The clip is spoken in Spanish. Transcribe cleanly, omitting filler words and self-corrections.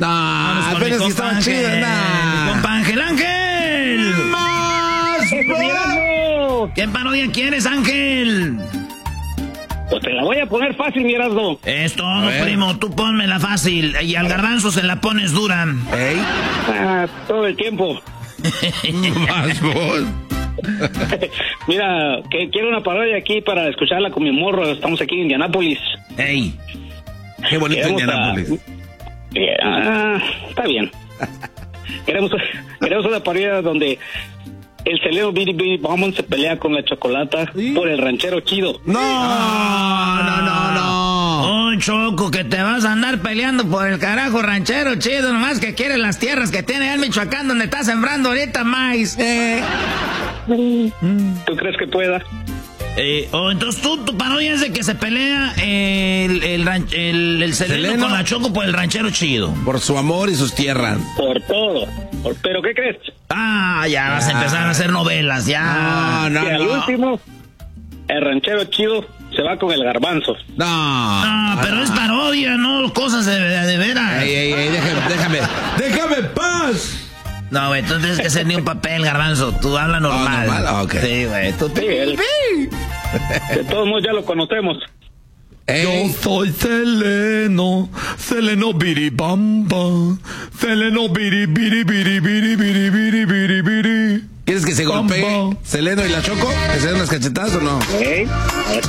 No, apenas que estaba chido, Compa Ángel. ¡Más! ¿Qué parodia quieres, Ángel? Pues te la voy a poner fácil, mi Erasmo. Es todo, primo. Tú ponmela fácil. Y al garbanzo se la pones dura. ¿Ey? Todo el tiempo. Más vos. Mira, que quiero una parodia aquí para escucharla con mi morro. Estamos aquí en Indianápolis. ¡Ey! Qué bonito Indianápolis. Está bien. Queremos una parodia donde el Seleno Biri Biri Bombón se pelea con la Chocolata por el ranchero chido. No. Oh, Choco, que te vas a andar peleando por el carajo ranchero chido, nomás que quiere las tierras que tiene allá en Michoacán, donde está sembrando ahorita maíz. ¿Tú crees que pueda? Entonces tu parodia es de que se pelea el Seleno con la Choco por el ranchero chido. Por su amor y sus tierras. Por todo. ¿Pero qué crees? Ya vas a empezar a hacer novelas, ya. Y al último, el ranchero chido se va con el garbanzo. No, pero es parodia, no cosas de veras. Ey, déjame paz. No, güey, tú tienes que hacer ni un papel, garbanzo. Tú habla normal. ¿Normal? Ok. Sí, güey. De todos modos ya lo conocemos. Yo soy Seleno biribamba, Seleno biribiri. ¿Quieres que se golpee Seleno y la Choco? ¿Que se den las cachetadas o no?